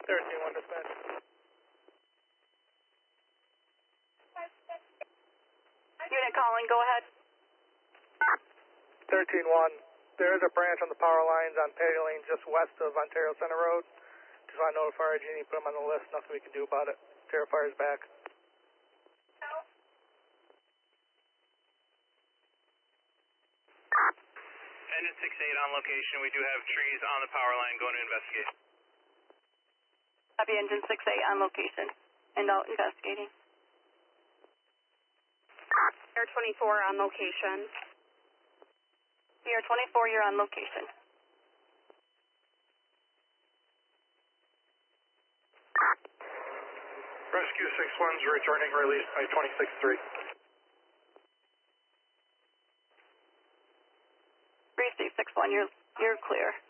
13-1 dispatch. Unit calling, go ahead. 13-1. There is a branch on the power lines on Patty Lane just west of Ontario Center Road. Just want to notify our genie, put them on the list. Nothing we can do about it. Terrifier's back. Engine 6-8 on location. We do have trees on the power line. Going to investigate. Copy, engine 6-8 on location and out investigating. Air 24 on location. Air 24, you're on location. Rescue 6-1's returning release by 26-3. 3-6-1, you're clear.